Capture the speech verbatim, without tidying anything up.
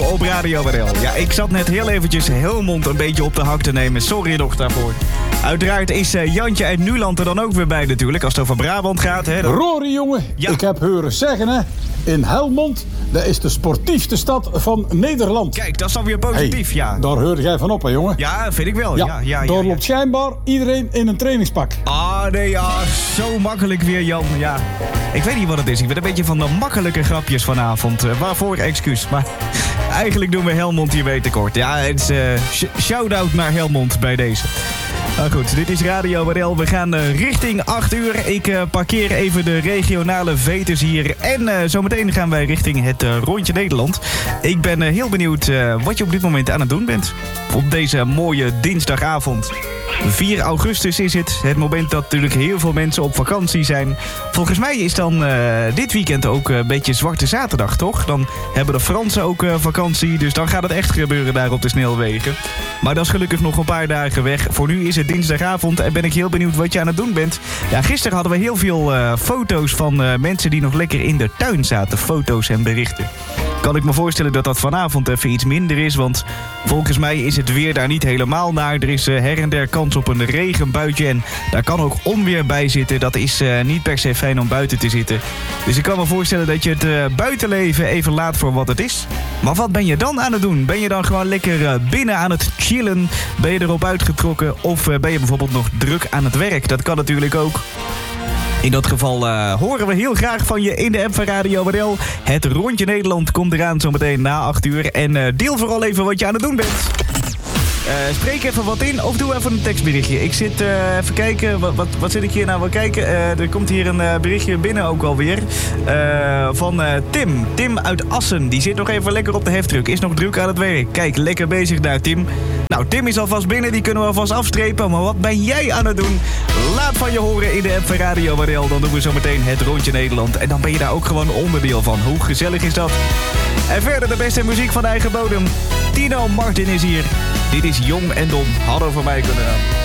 op Radio R L. Ja, ik zat net heel eventjes Helmond een beetje op de hak te nemen. Sorry nog daarvoor. Uiteraard is uh, Jantje uit Nuland er dan ook weer bij natuurlijk, als het over Brabant gaat. Hè, dan... Rory, jongen, ja. Ik heb horen zeggen, hè, in Helmond, dat is de sportiefste stad van Nederland. Kijk, dat is dan weer positief, hey, ja. Daar hoor jij van op, hè, jongen. Ja, vind ik wel. Ja, ja, ja, daar ja, ja. loopt schijnbaar iedereen in een trainingspak. Ah, nee, ja, zo makkelijk weer, Jan. Ja, ik weet niet wat het is. Ik ben een beetje van de makkelijke grapjes vanavond. Uh, waarvoor excuus, maar eigenlijk doen we Helmond hiermee tekort. Ja, het is uh, sh- shout-out naar Helmond bij deze. Nou goed, dit is Radio R L. We gaan uh, richting acht uur. Ik uh, parkeer even de regionale veters hier. En uh, zometeen gaan wij richting het uh, rondje Nederland. Ik ben uh, heel benieuwd uh, wat je op dit moment aan het doen bent. Op deze mooie dinsdagavond. vier augustus is het. Het moment dat natuurlijk heel veel mensen op vakantie zijn. Volgens mij is dan uh, dit weekend ook een beetje Zwarte Zaterdag, toch? Dan hebben de Fransen ook uh, vakantie. Dus dan gaat het echt gebeuren daar op de snelwegen. Maar dat is gelukkig nog een paar dagen weg. Voor nu is het dinsdagavond en ben ik heel benieuwd wat je aan het doen bent. Ja, gisteren hadden we heel veel uh, foto's van uh, mensen die nog lekker in de tuin zaten. Foto's en berichten. Kan ik me voorstellen dat dat vanavond even iets minder is. Want volgens mij is het weer daar niet helemaal naar. Er is uh, her en der kans op een regenbuitje. En daar kan ook onweer bij zitten. Dat is uh, niet per se fijn om buiten te zitten. Dus ik kan me voorstellen dat je het uh, buitenleven even laat voor wat het is. Maar wat ben je dan aan het doen? Ben je dan gewoon lekker uh, binnen aan het chillen? Ben je erop uitgetrokken? Of uh, ben je bijvoorbeeld nog druk aan het werk? Dat kan natuurlijk ook. In dat geval uh, horen we heel graag van je in de app van Radio R L. Het rondje Nederland komt eraan zometeen na acht uur. En uh, deel vooral even wat je aan het doen bent. Uh, spreek even wat in of doe even een tekstberichtje. Ik zit uh, even kijken, wat, wat, wat zit ik hier nou wel kijken? Uh, er komt hier een uh, berichtje binnen ook alweer. Uh, van uh, Tim. Tim uit Assen. Die zit nog even lekker op de heftruck. Is nog druk aan het werk. Kijk, lekker bezig daar, Tim. Nou, Tim is alvast binnen. Die kunnen we alvast afstrepen. Maar wat ben jij aan het doen? Laat van je horen in de app van Radio R L. Dan doen we zo meteen het rondje Nederland. En dan ben je daar ook gewoon onderdeel van. Hoe gezellig is dat? En verder de beste muziek van eigen bodem. Tino Martin is hier. Dit is Jong en Dom. Hadden voor mij kunnen gaan.